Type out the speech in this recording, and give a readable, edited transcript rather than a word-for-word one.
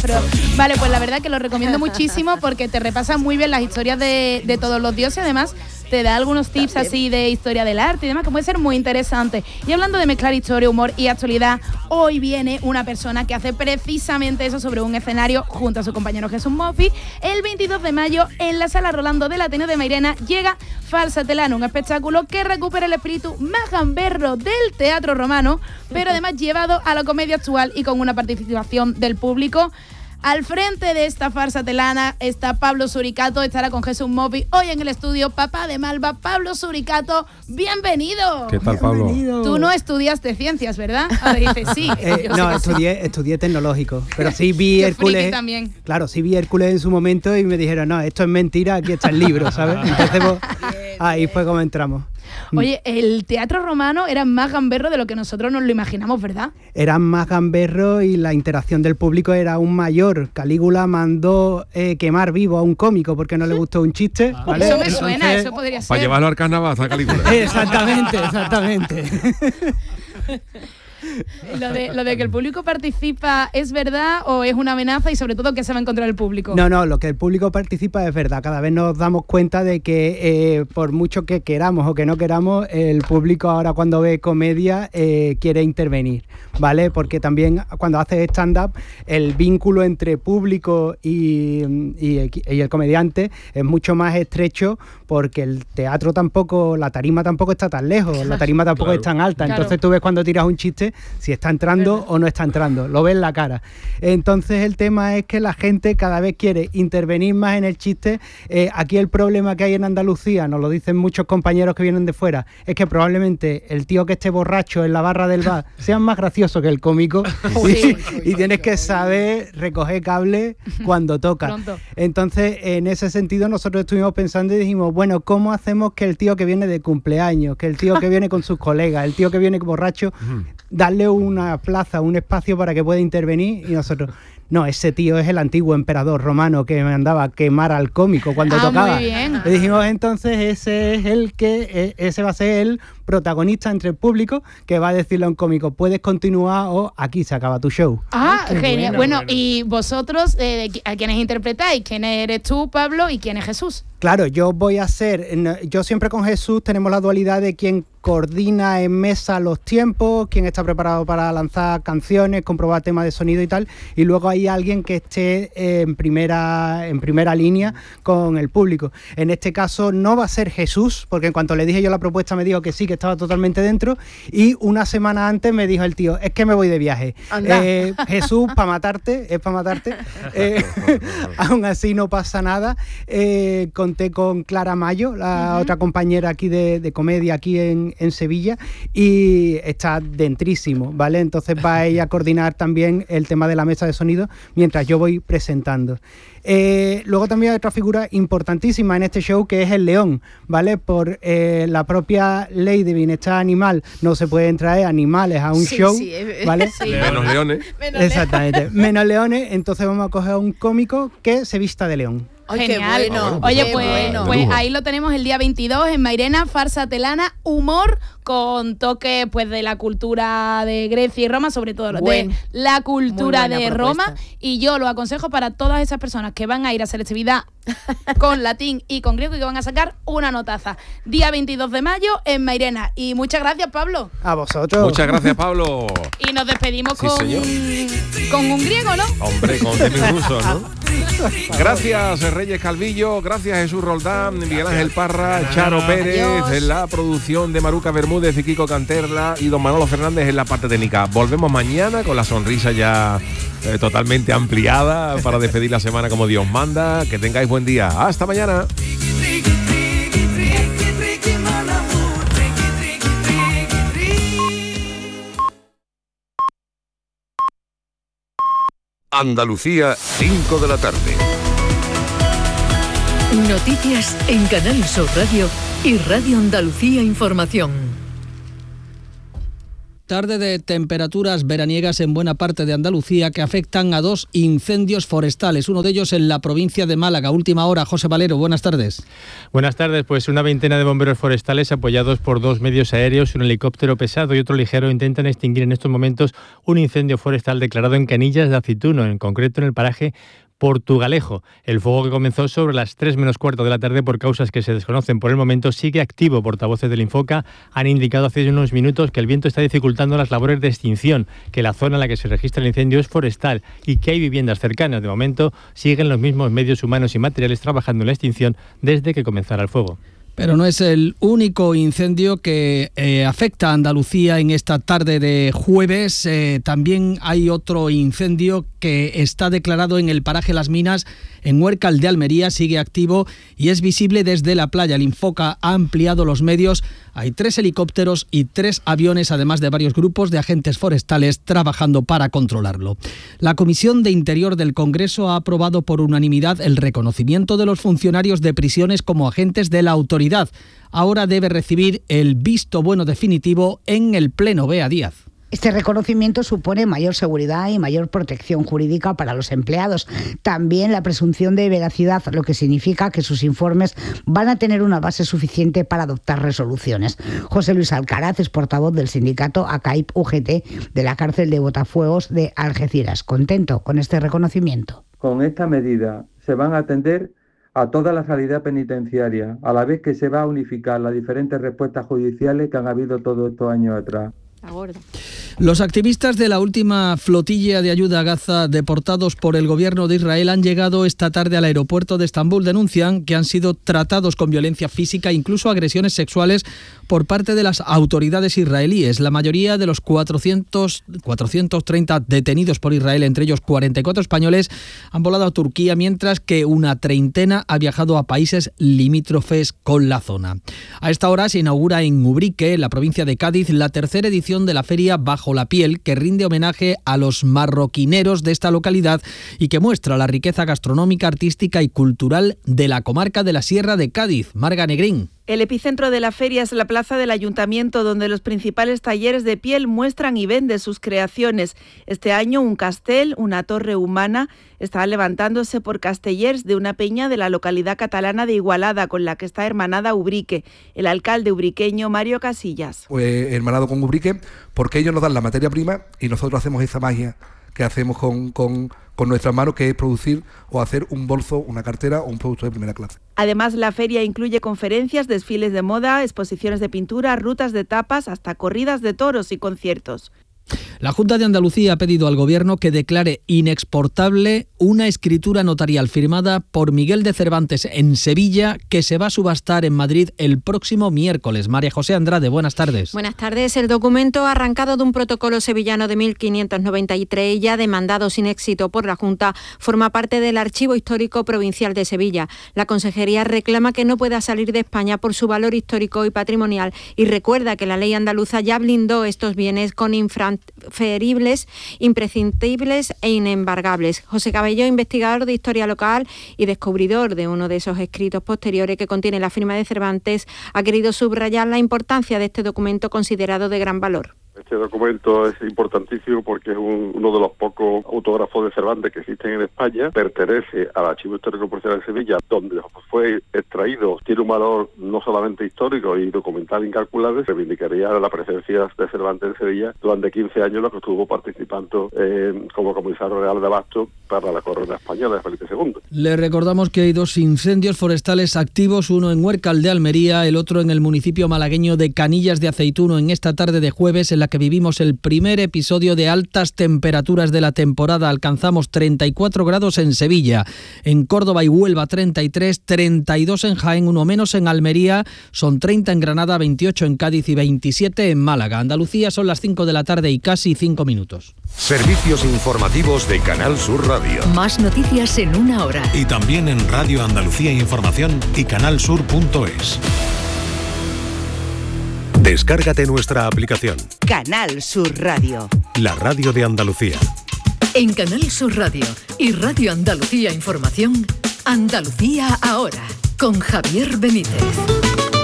pero vale, pues la verdad que lo recomiendo muchísimo porque te repasa muy bien las historias de todos los dioses, además te da algunos tips así de historia del arte y demás, que puede ser muy interesante. Y hablando de mezclar historia, humor y actualidad, hoy viene una persona que hace precisamente eso sobre un escenario junto a su compañero Jesús Moffi. El 22 de mayo, en la Sala Rolando del Ateneo de Mairena, llega Falsa Telana, un espectáculo que recupera el espíritu más gamberro del teatro romano, pero además llevado a la comedia actual y con una participación del público. Al frente de esta farsa telana está Pablo Suricato, estará con Jesús Moffi hoy en el estudio. Papá de Malva, Pablo Suricato, bienvenido. ¿Qué tal, Pablo? Tú no estudiaste ciencias, ¿verdad? Ahora dices sí. No, estudié tecnológico, pero sí vi Hércules. También. Claro, sí vi Hércules en su momento y me dijeron, no, esto es mentira, aquí está el libro, ¿sabes? Entonces, pues, ahí fue como entramos. Oye, el teatro romano era más gamberro de lo que nosotros nos lo imaginamos, ¿verdad? Era más gamberro y la interacción del público era aún mayor. Calígula mandó quemar vivo a un cómico porque no le gustó un chiste, ¿vale? Eso me suena, eso podría ser. Para llevarlo al carnaval, a Calígula. Exactamente. Lo de que el público participa, ¿es verdad o es una amenaza? Y sobre todo, ¿qué se va a encontrar el público? No, lo que el público participa es verdad. Cada vez nos damos cuenta de que por mucho que queramos o que no queramos, el público ahora cuando ve comedia quiere intervenir, ¿vale? Porque también cuando haces stand-up, el vínculo entre público y el comediante es mucho más estrecho porque el teatro tampoco, la tarima tampoco está tan lejos, la tarima tampoco es tan alta. Entonces tú ves cuando tiras un chiste si está entrando o no está entrando, lo ves en la cara. Entonces el tema es que la gente cada vez quiere intervenir más en el chiste. Aquí el problema que hay en Andalucía, nos lo dicen muchos compañeros que vienen de fuera, es que probablemente el tío que esté borracho en la barra del bar sea más gracioso que el cómico y tienes que saber recoger cable cuando toca. Pronto. Entonces en ese sentido nosotros estuvimos pensando y dijimos, bueno, ¿cómo hacemos que el tío que viene de cumpleaños, que el tío que viene con sus colegas, el tío que viene borracho, darle una plaza, un espacio para que pueda intervenir? Y nosotros, no, ese tío es el antiguo emperador romano que mandaba a quemar al cómico cuando tocaba. Muy bien. Le dijimos, entonces ese va a ser el protagonista entre el público que va a decirle a un cómico, puedes continuar o aquí se acaba tu show. Genial. Bueno, y vosotros, ¿a quiénes interpretáis? ¿Quién eres tú, Pablo, y quién es Jesús? Claro, yo siempre con Jesús tenemos la dualidad de quién coordina en mesa los tiempos, quién está preparado para lanzar canciones, comprobar temas de sonido y tal, y luego hay alguien que esté en primera línea con el público. En este caso no va a ser Jesús, porque en cuanto le dije yo la propuesta me dijo que sí, que estaba totalmente dentro, y una semana antes me dijo el tío, es que me voy de viaje. Jesús, es para matarte. Aún así no pasa nada. Conté con Clara Mayo, la otra compañera aquí de comedia aquí en Sevilla, y está dentrísimo, ¿vale? Entonces va ella a coordinar también el tema de la mesa de sonido mientras yo voy presentando. Luego también hay otra figura importantísima en este show que es el león, ¿vale? Por la propia ley de bienestar animal no se pueden traer animales a un show, ¿vale? Menos leones. Exactamente, menos leones, entonces vamos a coger a un cómico que se vista de león. Ay, genial. Qué bueno. Oye, Pues ahí lo tenemos el día 22 en Mairena, farsa telana, humor con toque pues de la cultura de Grecia y Roma, sobre todo de la cultura de Roma, y yo lo aconsejo para todas esas personas que van a ir a selectividad con latín y con griego y que van a sacar una notaza. Día 22 de mayo en Mairena. Y muchas gracias, Pablo. A vosotros. Muchas gracias, Pablo. Y nos despedimos Sí, señor. con un griego, ¿no? Hombre, con Demi Russo, ¿no? Gracias, Reyes Calvillo, gracias Jesús Roldán, Miguel Ángel Parra, Charo Pérez, en la producción de Maruca Bermúdez y Kiko Canterla y don Manolo Fernández en la parte técnica. Volvemos mañana con la sonrisa ya totalmente ampliada para despedir la semana como Dios manda. Que tengáis buen día. Hasta mañana. Andalucía, 5 de la tarde. Noticias en Canal Sur Radio y Radio Andalucía Información. Tarde de temperaturas veraniegas en buena parte de Andalucía que afectan a 2 incendios forestales, uno de ellos en la provincia de Málaga. Última hora, José Valero, buenas tardes. Buenas tardes, pues una veintena de bomberos forestales apoyados por 2 medios aéreos, un helicóptero pesado y otro ligero intentan extinguir en estos momentos un incendio forestal declarado en Canillas de Aceituno, en concreto en el paraje Portugalejo. El fuego, que comenzó sobre las 3 menos cuarto de la tarde por causas que se desconocen por el momento, sigue activo. Portavoces del Infoca han indicado hace unos minutos que el viento está dificultando las labores de extinción, que la zona en la que se registra el incendio es forestal y que hay viviendas cercanas. De momento siguen los mismos medios humanos y materiales trabajando en la extinción desde que comenzara el fuego. Pero no es el único incendio que afecta a Andalucía en esta tarde de jueves. También hay otro incendio que está declarado en el paraje Las Minas, en Huércal de Almería, sigue activo y es visible desde la playa. El Infoca ha ampliado los medios. Hay 3 helicópteros y 3 aviones, además de varios grupos de agentes forestales trabajando para controlarlo. La Comisión de Interior del Congreso ha aprobado por unanimidad el reconocimiento de los funcionarios de prisiones como agentes de la autoridad. Ahora debe recibir el visto bueno definitivo en el Pleno. Bea Díaz. Este reconocimiento supone mayor seguridad y mayor protección jurídica para los empleados. También la presunción de veracidad, lo que significa que sus informes van a tener una base suficiente para adoptar resoluciones. José Luis Alcaraz es portavoz del sindicato ACAIP-UGT de la cárcel de Botafuegos de Algeciras. Contento con este reconocimiento. Con esta medida se van a atender a toda la salida penitenciaria, a la vez que se va a unificar las diferentes respuestas judiciales que han habido todos estos años atrás. Los activistas de la última flotilla de ayuda a Gaza deportados por el gobierno de Israel han llegado esta tarde al aeropuerto de Estambul. Denuncian que han sido tratados con violencia física, incluso agresiones sexuales por parte de las autoridades israelíes. La mayoría de los 430 detenidos por Israel, entre ellos 44 españoles, han volado a Turquía, mientras que una treintena ha viajado a países limítrofes con la zona. A esta hora se inaugura en Ubrique, en la provincia de Cádiz, la tercera edición de la feria Bajo la Piel, que rinde homenaje a los marroquineros de esta localidad y que muestra la riqueza gastronómica, artística y cultural de la comarca de la Sierra de Cádiz. Marga Negrín. El epicentro de la feria es la plaza del Ayuntamiento, donde los principales talleres de piel muestran y venden sus creaciones. Este año un castell, una torre humana, está levantándose por castellers de una peña de la localidad catalana de Igualada, con la que está hermanada Ubrique. El alcalde ubriqueño Mario Casillas. Pues hermanado con Ubrique, porque ellos nos dan la materia prima y nosotros hacemos esa magia que hacemos con nuestras manos, que es producir o hacer un bolso, una cartera o un producto de primera clase. Además, la feria incluye conferencias, desfiles de moda, exposiciones de pintura, rutas de tapas, hasta corridas de toros y conciertos. La Junta de Andalucía ha pedido al Gobierno que declare inexportable una escritura notarial firmada por Miguel de Cervantes en Sevilla, que se va a subastar en Madrid el próximo miércoles. María José Andrade, buenas tardes. Buenas tardes. El documento, arrancado de un protocolo sevillano de 1593 y ya demandado sin éxito por la Junta, forma parte del Archivo Histórico Provincial de Sevilla. La Consejería reclama que no pueda salir de España por su valor histórico y patrimonial y recuerda que la ley andaluza ya blindó estos bienes con intransferibles, imprescindibles e inembargables. José Cabello, investigador de historia local y descubridor de uno de esos escritos posteriores que contiene la firma de Cervantes, ha querido subrayar la importancia de este documento considerado de gran valor. Este documento es importantísimo porque es uno de los pocos autógrafos de Cervantes que existen en España. Pertenece al Archivo Histórico Provincial de Sevilla, donde fue extraído. Tiene un valor no solamente histórico y documental incalculable. Reivindicaría la presencia de Cervantes en Sevilla durante 15 años, lo que estuvo participando como comisario real de abasto para la corona española de Felipe II. Le recordamos que hay 2 incendios forestales activos, uno en Huércal de Almería, el otro en el municipio malagueño de Canillas de Aceituno, en esta tarde de jueves, en la que vivimos el primer episodio de altas temperaturas de la temporada. Alcanzamos 34 grados en Sevilla, en Córdoba y Huelva 33, 32 en Jaén, uno menos en Almería, son 30 en Granada, 28 en Cádiz y 27 en Málaga. Andalucía, son las 5 de la tarde y casi 5 minutos. Servicios informativos de Canal Sur Radio. Más noticias en una hora. Y también en Radio Andalucía Información y canalsur.es. Descárgate nuestra aplicación. Canal Sur Radio. La radio de Andalucía. En Canal Sur Radio y Radio Andalucía Información, Andalucía ahora, con Javier Benítez.